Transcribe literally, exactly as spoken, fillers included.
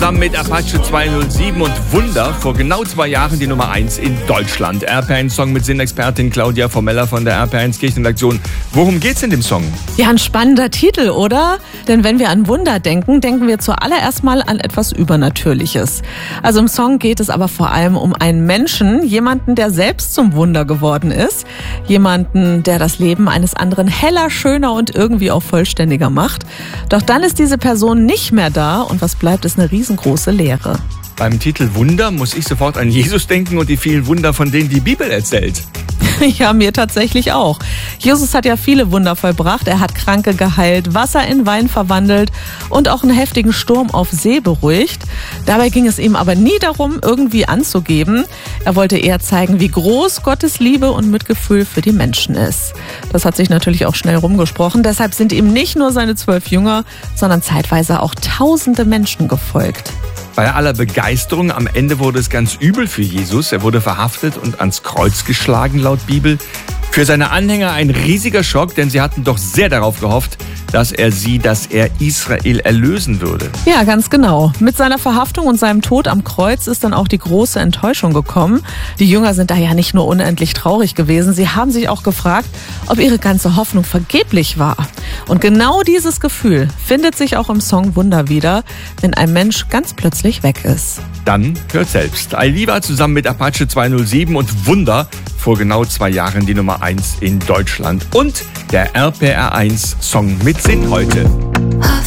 zusammen mit Apache zweihundertsieben und Wunder vor genau zwei Jahren die Nummer eins in Deutschland. R P eins Song mit Sinnexpertin Claudia Formeller von der R P eins Kirchenredaktion. Worum geht's in dem Song? Ja, ein spannender Titel, oder? Denn wenn wir an Wunder denken, denken wir zuallererst mal an etwas Übernatürliches. Also im Song geht es aber vor allem um einen Menschen, jemanden, der selbst zum Wunder geworden ist. Jemanden, der das Leben eines anderen heller, schöner und irgendwie auch vollständiger macht. Doch dann ist diese Person nicht mehr da und was bleibt, ist eine riesengroße Leere. Beim Titel Wunder muss ich sofort an Jesus denken und die vielen Wunder, von denen die Bibel erzählt. Ja, mir tatsächlich auch. Jesus hat ja viele Wunder vollbracht. Er hat Kranke geheilt, Wasser in Wein verwandelt und auch einen heftigen Sturm auf See beruhigt. Dabei ging es ihm aber nie darum, irgendwie anzugeben. Er wollte eher zeigen, wie groß Gottes Liebe und Mitgefühl für die Menschen ist. Das hat sich natürlich auch schnell rumgesprochen. Deshalb sind ihm nicht nur seine zwölf Jünger, sondern zeitweise auch tausende Menschen gefolgt. Bei aller Begeisterung am Ende wurde es ganz übel für Jesus. Er wurde verhaftet und ans Kreuz geschlagen, laut Bibel. Für seine Anhänger ein riesiger Schock, denn sie hatten doch sehr darauf gehofft, dass er sie, dass er Israel erlösen würde. Ja, ganz genau. Mit seiner Verhaftung und seinem Tod am Kreuz ist dann auch die große Enttäuschung gekommen. Die Jünger sind da ja nicht nur unendlich traurig gewesen, sie haben sich auch gefragt, ob ihre ganze Hoffnung vergeblich war. Und genau dieses Gefühl findet sich auch im Song Wunder wieder, wenn ein Mensch ganz plötzlich weg ist. Dann hört selbst. Ailiva zusammen mit Apache zweihundertsieben und Wunder vor genau zwei Jahren die Nummer eins in Deutschland. Und der R P R eins Song mit Sinn heute.